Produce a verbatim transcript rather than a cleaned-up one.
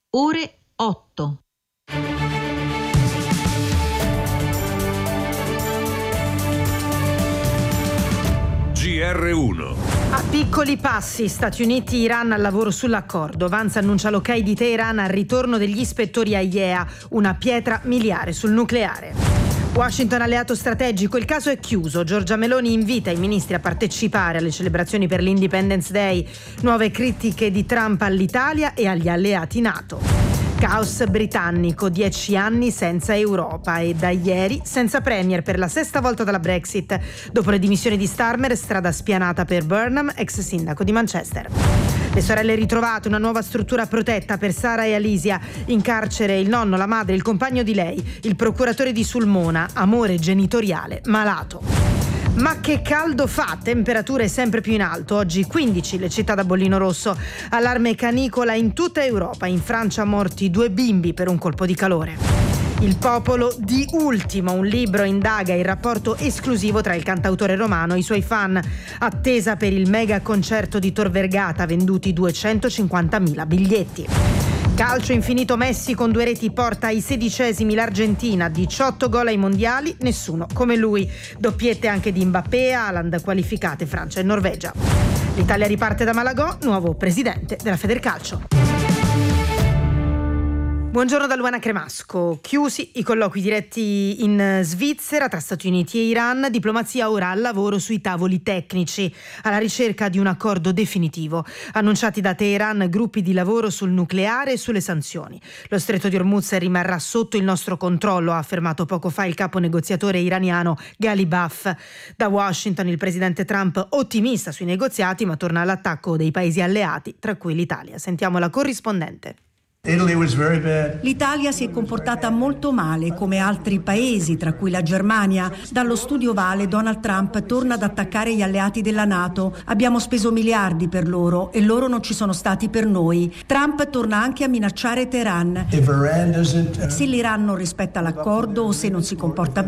Ore otto. G R uno. A piccoli passi, Stati Uniti-Iran al lavoro sull'accordo. Vance annuncia l'ok di Teheran al ritorno degli ispettori a I E A, una pietra miliare sul nucleare. Washington alleato strategico, il caso è chiuso. Giorgia Meloni invita i ministri a partecipare alle celebrazioni per l'Independence Day. Nuove critiche di Trump all'Italia e agli alleati NATO. Caos britannico, dieci anni senza Europa e da ieri senza premier per la sesta volta dalla Brexit. Dopo le dimissioni di Starmer, strada spianata per Burnham, ex sindaco di Manchester. Le sorelle ritrovate, una nuova struttura protetta per Sara e Alicia. In carcere il nonno, la madre, il compagno di lei, il procuratore di Sulmona, amore genitoriale malato. Ma che caldo fa, temperature sempre più in alto. Oggi quindici le città da bollino rosso. Allarme canicola in tutta Europa. In Francia morti due bimbi per un colpo di calore. Il popolo di Ultimo, un libro indaga il rapporto esclusivo tra il cantautore romano e i suoi fan. Attesa per il mega concerto di Tor Vergata, venduti duecentocinquantamila biglietti. Calcio infinito, Messi con due reti porta ai sedicesimi l'Argentina, diciotto gol ai mondiali, nessuno come lui. Doppiette anche di Mbappé, Haaland, qualificate Francia e Norvegia. L'Italia riparte da Malagò, nuovo presidente della Federcalcio. Buongiorno da Luana Cremasco. Chiusi i colloqui diretti in Svizzera tra Stati Uniti e Iran, diplomazia ora al lavoro sui tavoli tecnici, alla ricerca di un accordo definitivo. Annunciati da Teheran gruppi di lavoro sul nucleare e sulle sanzioni. Lo stretto di Hormuz rimarrà sotto il nostro controllo, ha affermato poco fa il capo negoziatore iraniano Ghalibaf. Da Washington il presidente Trump ottimista sui negoziati, ma torna all'attacco dei paesi alleati, tra cui l'Italia. Sentiamo la corrispondente. L'Italia si è comportata molto male, come altri paesi, tra cui la Germania. Dallo studio Vale Donald Trump torna ad attaccare gli alleati della NATO. Abbiamo speso miliardi per loro e loro non ci sono stati per noi. Trump torna anche a minacciare Teheran. Se l'Iran non rispetta l'accordo o se non si comporta